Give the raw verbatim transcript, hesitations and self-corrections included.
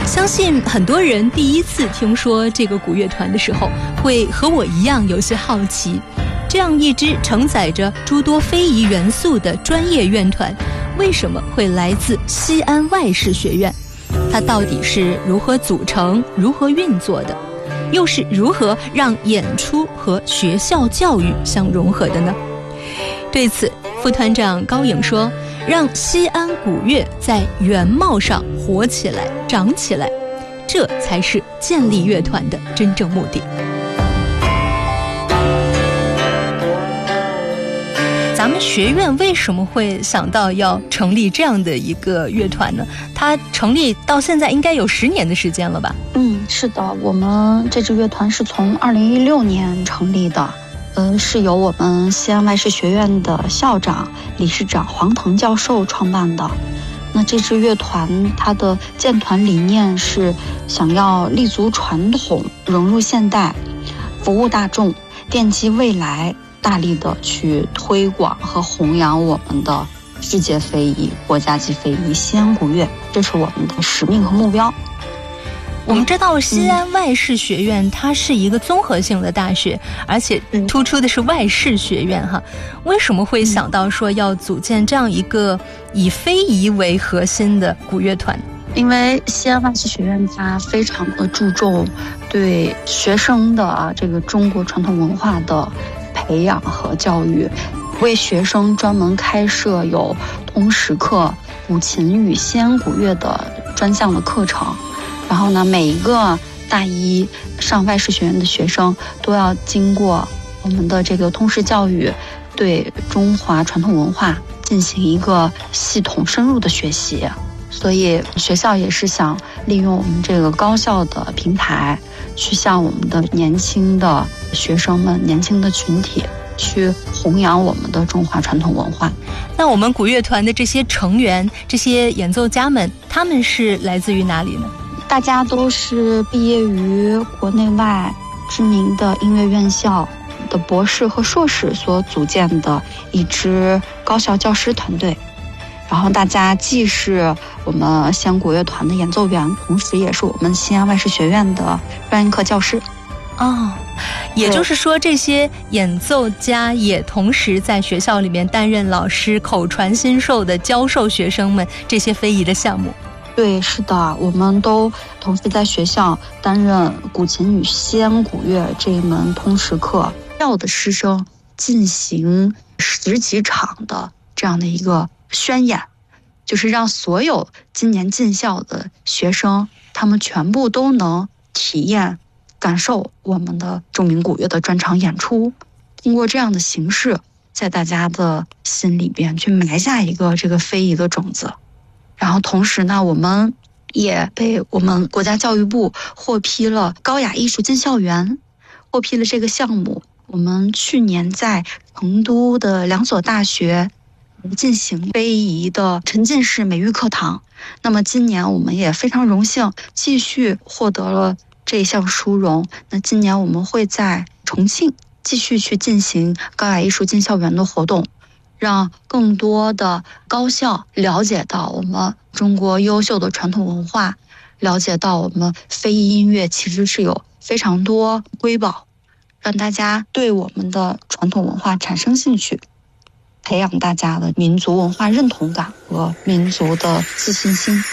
相信很多人第一次听说这个古乐团的时候，会和我一样有些好奇，这样一支承载着诸多非遗元素的专业乐团，为什么会来自西安外事学院？它到底是如何组成、如何运作的？又是如何让演出和学校教育相融合的呢？对此，副团长高颖说，让西安古乐在原貌上活起来、长起来，这才是建立乐团的真正目的。咱们学院为什么会想到要成立这样的一个乐团呢？它成立到现在应该有十年的时间了吧？ 嗯，是的，我们这支乐团是从二零一六年成立的，呃，是由我们西安外事学院的校长、理事长黄腾教授创办的。那这支乐团它的建团理念是想要立足传统，融入现代，服务大众，奠基未来，大力的去推广和弘扬我们的世界非遗、国家级非遗西安古乐，这是我们的使命和目标。 我们知道西安外事学院它是一个综合性的大学，而且突出的是外事学院哈。为什么会想到说要组建这样一个以非遗为核心的古乐团？ 因为西安外事学院它非常的注重对学生的这个中国传统文化的培养和教育，为学生专门开设有通识课、古琴与西安古乐的专项的课程。然后呢，每一个大一上外事学院的学生都要经过我们的这个通识教育，对中华传统文化进行一个系统深入的学习。所以学校也是想利用我们这个高校的平台，去向我们的年轻的学生们、年轻的群体去弘扬我们的中华传统文化。 那我们古乐团的这些成员、这些演奏家们，他们是来自于哪里呢？ 大家都是毕业于国内外知名的音乐院校的博士和硕士所组建的一支高校教师团队。然后大家既是我们西安古乐团的演奏员，同时也是我们西安外事学院的专业课教师。 哦，也就是说这些演奏家也同时在学校里面担任老师，口传心授的教授学生们这些非遗的项目。 对，是的，我们都同时在学校担任古琴与西安古乐这一门通识课，校的师生进行十几场的这样的一个宣演，就是让所有今年进校的学生，他们全部都能体验、感受我们的著名古乐的专场演出。通过这样的形式，在大家的心里边去埋下一个这个非遗的种子。然后同时呢，我们也被我们国家教育部获批了高雅艺术进校园，获批了这个项目。我们去年在成都的两所大学进行非遗的沉浸式美育课堂。那么今年我们也非常荣幸继续获得了这一项殊荣。那今年我们会在重庆继续去进行高雅艺术进校园的活动，让更多的高校了解到我们中国优秀的传统文化，了解到我们非遗音乐其实是有非常多瑰宝，让大家对我们的传统文化产生兴趣，培养大家的民族文化认同感和民族的自信心。